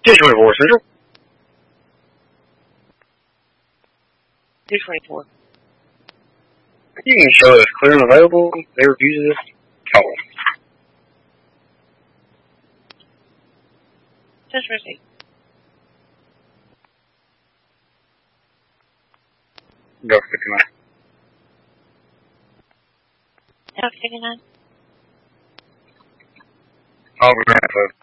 224 Central. 224. You can show us clear and available. They refuse this. Call. Just receipt. Go 59. Go 59. Oh, we're going to have